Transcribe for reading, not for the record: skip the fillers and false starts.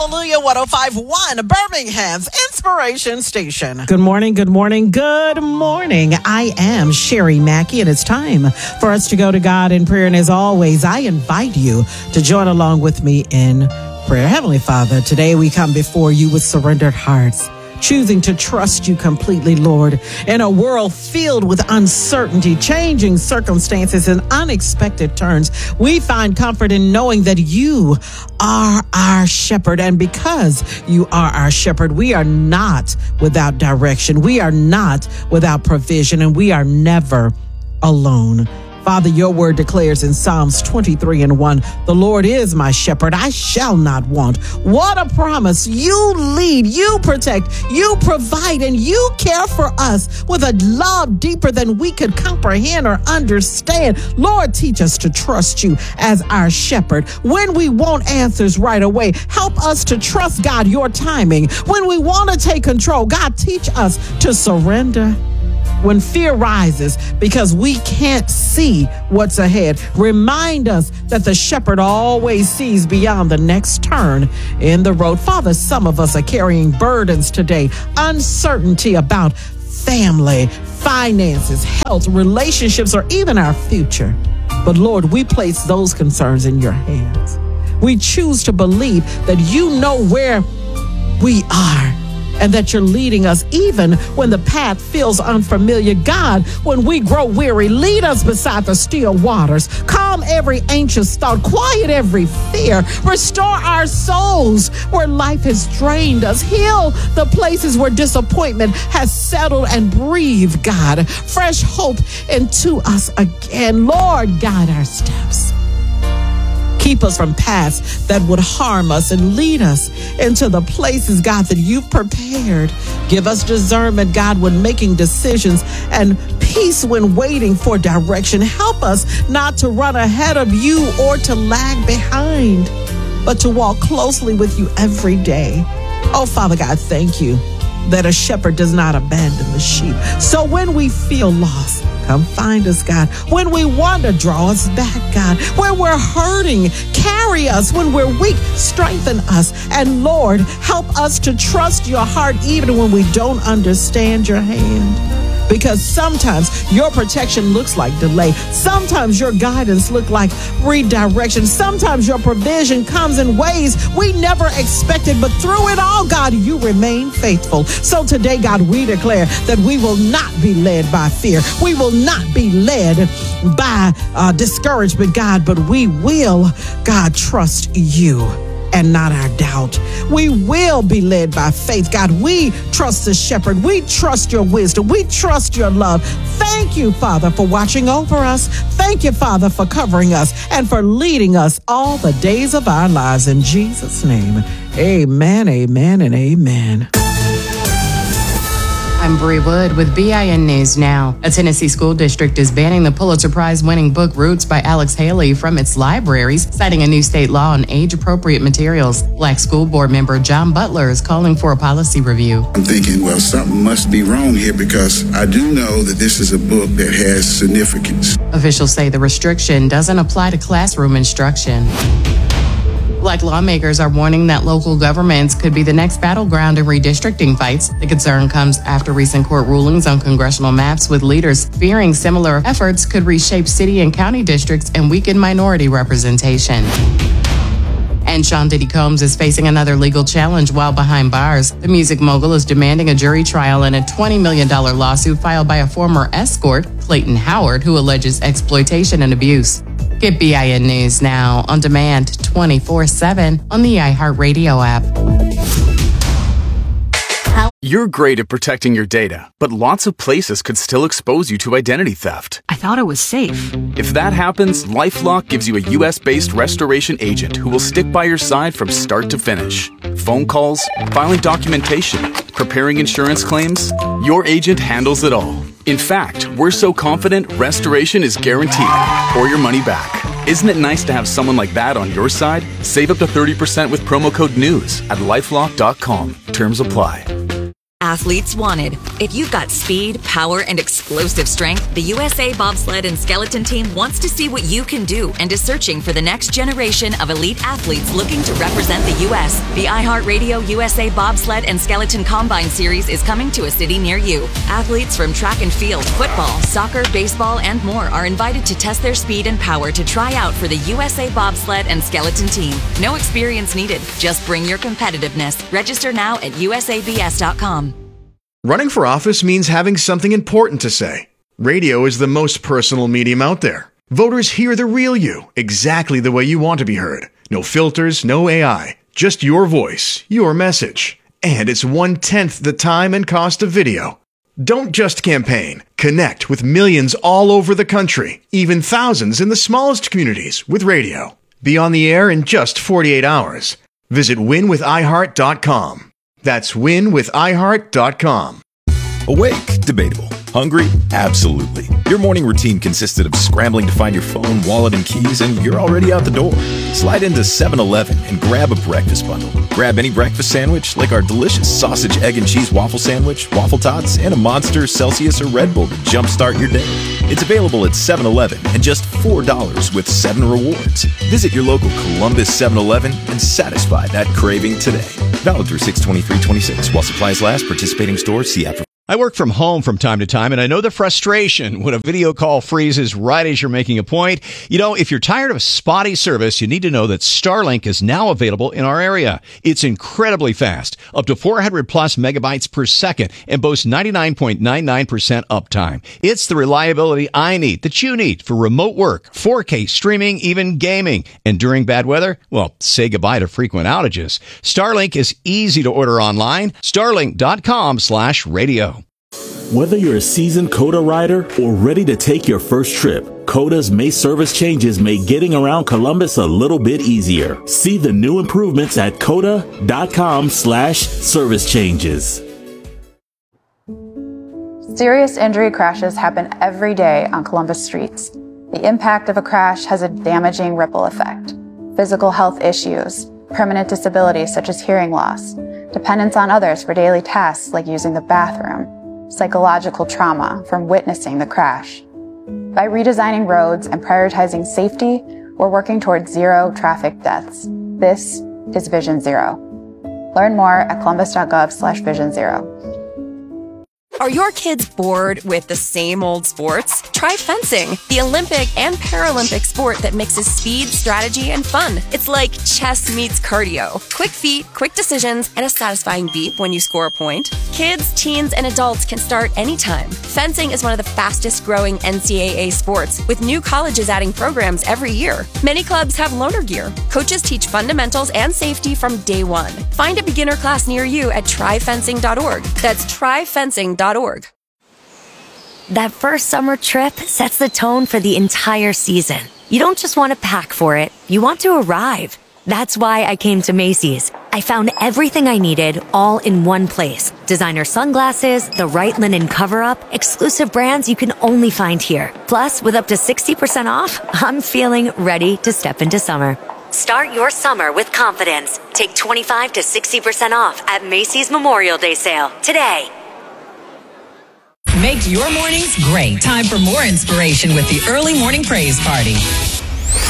Hallelujah 105.1, Birmingham's Inspiration Station. Good morning, good morning, good morning. I am Sherry Mackey, and it's time for us to go to God in prayer. And as always, I invite you to join along with me in prayer. Heavenly Father, today we come before you with surrendered hearts, choosing to trust you completely, Lord. In a world filled with uncertainty, changing circumstances, and unexpected turns, we find comfort in knowing that you are our shepherd. And because you are our shepherd, we are not without direction. We are not without provision, and we are never alone. Father, your word declares in Psalms 23:1, the Lord is my shepherd, I shall not want. What a promise. You lead, you protect, you provide, and you care for us with a love deeper than we could comprehend or understand. Lord, teach us to trust you as our shepherd. When we want answers right away, help us to trust, God, your timing. When we want to take control, God, teach us to surrender. When fear rises because we can't see what's ahead, remind us that the shepherd always sees beyond the next turn in the road. Father, some of us are carrying burdens today, uncertainty about family, finances, health, relationships, or even our future. But Lord, we place those concerns in your hands. We choose to believe that you know where we are, and that you're leading us even when the path feels unfamiliar. God, when we grow weary, lead us beside the still waters. Calm every anxious thought, quiet every fear, restore our souls where life has drained us, heal the places where disappointment has settled, and breathe, God, fresh hope into us again. Lord, guide our steps. Keep us from paths that would harm us and lead us into the places, God, that you've prepared. Give us discernment, God, when making decisions, and peace when waiting for direction. Help us not to run ahead of you or to lag behind, but to walk closely with you every day. Oh, Father God, thank you that a shepherd does not abandon the sheep. So when we feel lost, come find us, God. When we wander, draw us back, God. When we're hurting, carry us. When we're weak, strengthen us. And Lord, help us to trust your heart even when we don't understand your hand. Because sometimes your protection looks like delay. Sometimes your guidance looks like redirection. Sometimes your provision comes in ways we never expected. But through it all, God, you remain faithful. So today, God, we declare that we will not be led by fear. We will not be led by discouragement, God, but we will, God, trust you and not our doubt. We will be led by faith, God. We trust the shepherd. We trust your wisdom. We trust your love. Thank you, Father, for watching over us. Thank you, Father, for covering us and for leading us all the days of our lives. In Jesus' name, amen, amen, and amen. I'm Bree Wood with BIN News Now. A Tennessee school district is banning the Pulitzer Prize-winning book Roots by Alex Haley from its libraries, citing a new state law on age-appropriate materials. Black School Board member John Butler is calling for a policy review. I'm thinking, well, something must be wrong here because I do know that this is a book that has significance. Officials say the restriction doesn't apply to classroom instruction. Black lawmakers are warning that local governments could be the next battleground in redistricting fights. The concern comes after recent court rulings on congressional maps, with leaders fearing similar efforts could reshape city and county districts and weaken minority representation. And Sean Diddy Combs is facing another legal challenge while behind bars. The music mogul is demanding a jury trial in a $20 million lawsuit filed by a former escort, Clayton Howard, who alleges exploitation and abuse. Get BIN News Now on demand 24/7 on the iHeartRadio app. You're great at protecting your data, but lots of places could still expose you to identity theft. I thought it was safe. If that happens, LifeLock gives you a U.S.-based restoration agent who will stick by your side from start to finish. Phone calls, filing documentation, preparing insurance claims, your agent handles it all. In fact, we're so confident restoration is guaranteed or your money back. Isn't it nice to have someone like that on your side? Save up to 30% with promo code NEWS at LifeLock.com. Terms apply. Athletes wanted. If you've got speed, power, and explosive strength, the USA Bobsled and Skeleton Team wants to see what you can do and is searching for the next generation of elite athletes looking to represent the U.S. The iHeartRadio USA Bobsled and Skeleton Combine Series is coming to a city near you. Athletes from track and field, football, soccer, baseball, and more are invited to test their speed and power to try out for the USA Bobsled and Skeleton Team. No experience needed. Just bring your competitiveness. Register now at usabs.com. Running for office means having something important to say. Radio is the most personal medium out there. Voters hear the real you, exactly the way you want to be heard. No filters, no AI, just your voice, your message. And it's 1/10 the time and cost of video. Don't just campaign. Connect with millions all over the country, even thousands in the smallest communities with radio. Be on the air in just 48 hours. Visit winwithiheart.com. That's winwithiheart.com. Awake? Debatable. Hungry? Absolutely. Your morning routine consisted of scrambling to find your phone, wallet, and keys, and you're already out the door. Slide into 7-Eleven and grab a breakfast bundle. Grab any breakfast sandwich, like our delicious sausage, egg, and cheese waffle sandwich, waffle tots, and a Monster, Celsius, or Red Bull to jumpstart your day. It's available at 7-Eleven and just $4 with 7 rewards. Visit your local Columbus 7-Eleven and satisfy that craving today. Valid through 6/23/26 while supplies last. Participating stores. See app for. I work from home from time to time, and I know the frustration when a video call freezes right as you're making a point. You know, if you're tired of spotty service, you need to know that Starlink is now available in our area. It's incredibly fast, up to 400 plus megabytes per second, and boasts 99.99% uptime. It's the reliability I need, that you need, for remote work, 4K streaming, even gaming. And during bad weather, well, say goodbye to frequent outages. Starlink is easy to order online. Starlink.com/radio. Whether you're a seasoned COTA rider or ready to take your first trip, COTA's May service changes make getting around Columbus a little bit easier. See the new improvements at COTA.com/service changes. Serious injury crashes happen every day on Columbus streets. The impact of a crash has a damaging ripple effect. Physical health issues, permanent disabilities such as hearing loss, dependence on others for daily tasks like using the bathroom, psychological trauma from witnessing the crash. By redesigning roads and prioritizing safety, we're working towards zero traffic deaths. This is Vision Zero. Learn more at columbus.gov/Vision Zero. Are your kids bored with the same old sports? Try fencing, the Olympic and Paralympic sport that mixes speed, strategy, and fun. It's like chess meets cardio. Quick feet, quick decisions, and a satisfying beep when you score a point. Kids, teens, and adults can start anytime. Fencing is one of the fastest growing NCAA sports, with new colleges adding programs every year. Many clubs have loaner gear. Coaches teach fundamentals and safety from day one. Find a beginner class near you at tryfencing.org. That's tryfencing.org. That first summer trip sets the tone for the entire season. You don't just want to pack for it, you want to arrive. That's why I came to Macy's. I found everything I needed all in one place. Designer sunglasses, the right linen cover-up, exclusive brands you can only find here. Plus, with up to 60% off, I'm feeling ready to step into summer. Start your summer with confidence. Take 25 to 60% off at Macy's Memorial Day sale today. Make your mornings great. Time for more inspiration with the Early Morning Praise Party.